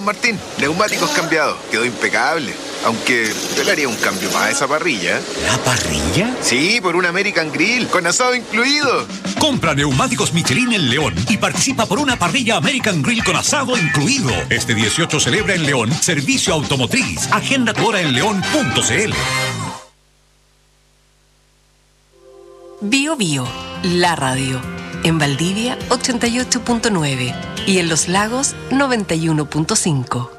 Martín. Neumáticos cambiados. Quedó impecable. Aunque yo le haría un cambio más a esa parrilla. ¿La parrilla? Sí, por un American Grill, con asado incluido. Compra neumáticos Michelin en León y participa por una parrilla American Grill con asado incluido. Este 18 celebra en León Servicio Automotriz. Agenda tu hora en león.cl. Bio Bio, la radio. En Valdivia, 88.9. Y en Los Lagos, 91.5.